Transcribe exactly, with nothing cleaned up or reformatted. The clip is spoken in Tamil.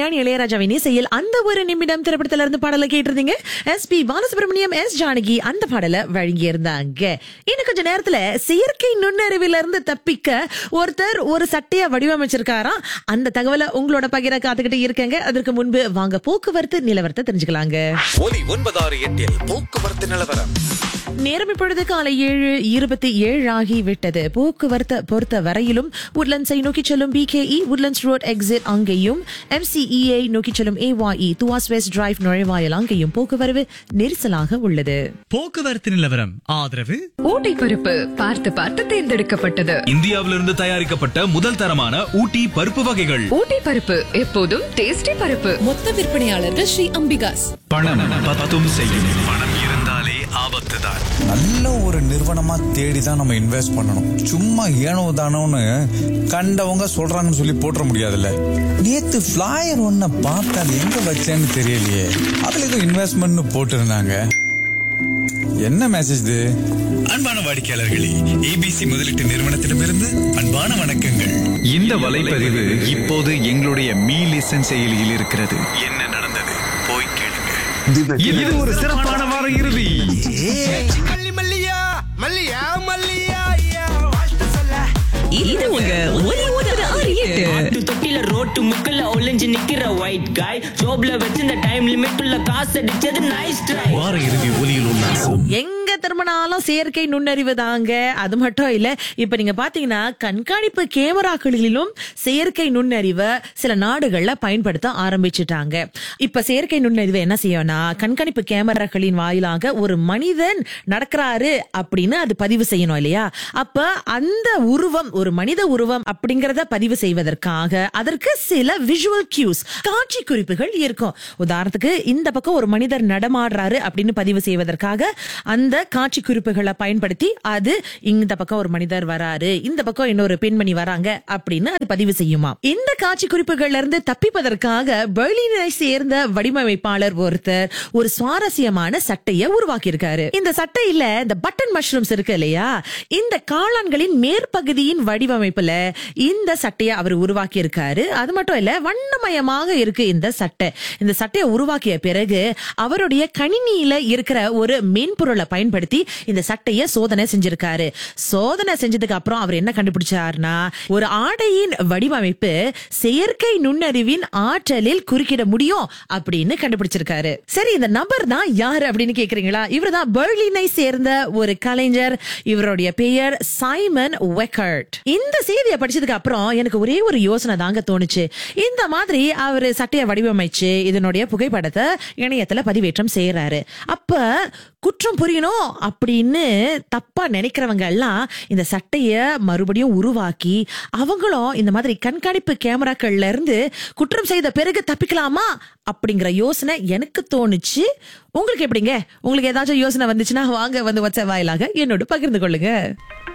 இசைஞானி இளையராஜாவின் இசையில் அந்த ஒரு நிமிடம் திரைப்படத்துல இருந்து பாடலை கேட்டிருந்தீங்க. S B Balasubramaniam, S Janaki அந்த பாடலை வழங்கி இருந்தாங்க. இன்னும் கொஞ்ச நேரத்துல செயற்கை நுண்ணறிவில இருந்து தப்பிக்க ஒருத்தர் ஒரு சட்டையை வடிவமைச்சிருக்காராம். அந்த தகவலை உங்களோட பகிர காத்துக்கிட்டு இருக்கங்க. அதற்கு முன்பு வாங்க போக்குவரத்து நிலவரத்தை தெரிஞ்சுக்கலாங்க. ஒலி ஒன்பதாறு எட்டில் போக்குவரத்து நிலவரம். நேரம் இப்பொழுது காலை ஏழு இருபத்தி ஏழு ஆகி விட்டது. போக்குவரத்தை பொறுத்த வரையிலும் உட்லண்ட்ஸை நோக்கி செல்லும் B K E Woodlands road exit அங்கேயும், எம் சி இ ஐ நோக்கி செல்லும் ஏ ஒய் இ துவாஸ் வெஸ்ட் டிரைவ் நுழைவாயில் அங்கேயும் போக்குவரத்து நெரிசலாக உள்ளது. போக்குவரத்து நிலவரம் ஆதரவு ஊட்டி பருப்பு பார்த்து பார்த்து தேர்ந்தெடுக்கப்பட்டது. இந்தியாவிலிருந்து தயாரிக்கப்பட்ட முதல் தரமான ஊட்டி பருப்பு வகைகள். ஊட்டி பருப்பு எப்போதும் டேஸ்டி பருப்பு. மொத்த விற்பனையாளர்கள் ஸ்ரீ அம்பிகாஸ். பணம் பத்தும் செய்யும். பணம் இருந்தாலே ஆபத்து தான். நல்ல ஒரு நிறுவனமா தேடி தான் நம்ம இன்வெஸ்ட் பண்ணணும். சும்மா ஏனோ தானோன்னு கண்டவங்க சொல்றாங்கன்னு சொல்லி போட்டுற முடியாதுல்ல. நேத்து ஃபிளையர் ஒன்ன பார்த்து அது எங்க வச்சேன்னு தெரியலையே. அதுல ஏதோ இன்வெஸ்ட்மெண்ட் போட்டு இருந்தாங்க. என்ன மெசேஜ் இது? அன்பான வாடிக்கையாளர்களே, ஏபிசி முதலீட்டு நிறுவனத்திடமிருந்து அன்பான வணக்கங்கள். இந்த வலைப்பதிவு இப்போது எங்களுடைய மீ லிசன் செயலியில் இருக்கிறது. என்ன நடந்தது போய் கேளுங்க. இது ஒரு சிறப்பான வார இறுதி. இது உங்க ஒலி ஒன்பது ஆறு எட்டு. தொட்டில ரோட்டு முக்கல்ல ஒளிஞ்சு நிக்கிற ஒயிட் காய் ஜோப்ல வச்சிருந்த டைம் லிமிட் உள்ள காசு அடிச்சது நைஸ் ட்ரை. வார இறுதி ஒலியில் உல்லாசம். எங்க திரும்பினாலும் செயற்கை நுண்ணறிவு தாங்க. அது மட்டும் இல்ல, இப்ப நீங்க பாத்தீங்கன்னா கண்காணிப்பு கேமராக்களிலும் செயற்கை நுண்ணறிவை சில நாடுகள்ல பயன்படுத்த ஆரம்பிச்சுட்டாங்க. இப்ப செயற்கை நுண்ணறிவு என்ன செய்யணும்னா, கண்காணிப்பு கேமராக்களின் வாயிலாக ஒரு மனிதன் நடக்கிறாரு அப்படின்னு அது பதிவு செய்யணும் இல்லையா? அப்ப அந்த உருவம் ஒரு மனித உருவம் அப்படிங்கறத பதிவு செய்வதற்காக அதற்கு சில விஷுவல் கியூஸ் காட்சி குறிப்புகள் இருக்கும். உதாரணத்துக்கு இந்த பக்கம் ஒரு மனிதர் நடமாடுறாரு அப்படின்னு பதிவு செய்வதற்காக அந்த காட்சி குறிப்புகளை பயன்படுத்தி அது இந்த பக்கம் ஒரு மனிதர் வராரு, இந்த பக்கம் இன்னொரு பெண்மணி வராங்க அப்படின்னு அது பதிவு செய்யுமா. இந்த காட்சி குறிப்புகள்ல இருந்து தப்பிப்பதற்காக பெர்லினை சேர்ந்த வடிவமைப்பாளர் ஒருத்தர் ஒரு சுவாரஸ்யமான சட்டையை உருவாக்கி இருக்காரு. இந்த சட்டையில இந்த பட்டன் மஷ்ரூம்ஸ் இருக்கு இல்லையா, இந்த காளான்களின் மேற்பகுதியின் வடிவமைப்புல இந்த சட்டையை அவர் உருவாக்கி இருக்காரு. அது மட்டும் இல்ல, வண்ணமயமாக இருக்கு இந்த சட்டை. இந்த சட்டையை உருவாக்கிய பிறகு அவருடைய கணினியில இருக்கிற ஒரு மென்பொருளை பயன்படுத்தி இந்த சட்டையை சோதனை செஞ்சிருக்காரு. சோதனை செஞ்சதுக்கு அப்புறம் அவர் என்ன கண்டுபிடிச்சாருன்னா, ஒரு ஆடையின் வடிவமைப்பு செயற்கை நுண்ணறிவின் ஆற்றலில் குறுக்கிட முடியும் அப்படின்னு கண்டுபிடிச்சிருக்காரு. சரி, இந்த நபர் தான் யாரு அப்படின்னு கேக்குறீங்களா? இவர் தான் பெர்லினை சேர்ந்த ஒரு கலைஞர். இவருடைய பெயர் சைமன் வெக்கர்ட். இந்த செய்தியை படிச்சதுக்கு அப்புறம் எனக்கு ஒரே ஒரு யோசனை தாங்க தோணுச்சு. இந்த மாதிரி அவரு சட்டையை வடிவமைச்சு இதனுடைய புகைப்படத்தை இணையத்துல பதிவேற்றம் செய்யறாரு. அப்ப குற்றம் புரியணும் அப்படின்னு தப்பா நினைக்கிறவங்க எல்லாம் இந்த சட்டைய மறுபடியும் உருவாக்கி அவங்களும் இந்த மாதிரி கண்காணிப்பு கேமராக்கள்ல இருந்து குற்றம் செய்த பிறகு தப்பிக்கலாமா அப்படிங்கிற யோசனை எனக்கு தோணுச்சு. உங்களுக்கு எப்படிங்க? உங்களுக்கு ஏதாச்சும் யோசனை வந்துச்சுன்னா வாங்க வந்து வாட்ஸ்அப் வாயிலாக என்னோட பகிர்ந்து கொள்ளுங்க.